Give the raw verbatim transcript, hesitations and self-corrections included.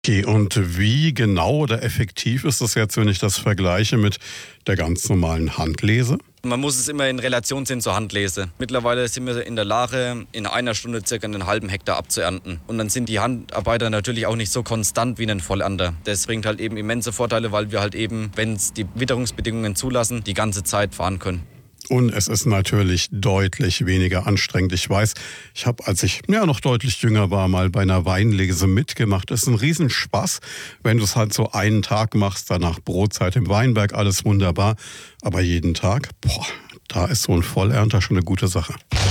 Okay, und wie genau oder effektiv ist das jetzt, wenn ich das vergleiche mit der ganz normalen Handlese? Man muss es immer in Relation sehen zur Handlese. Mittlerweile sind wir in der Lage, in einer Stunde circa einen halben Hektar abzuernten. Und dann sind die Handarbeiter natürlich auch nicht so konstant wie ein Vollernter. Das bringt halt eben immense Vorteile, weil wir halt eben, wenn es die Witterungsbedingungen zulassen, die ganze Zeit fahren können. Und es ist natürlich deutlich weniger anstrengend. Ich weiß, ich habe, als ich ja noch deutlich jünger war, mal bei einer Weinlese mitgemacht. Das ist ein Riesenspaß, wenn du es halt so einen Tag machst, danach Brotzeit im Weinberg, alles wunderbar. Aber jeden Tag, boah, da ist so ein Vollernter schon eine gute Sache.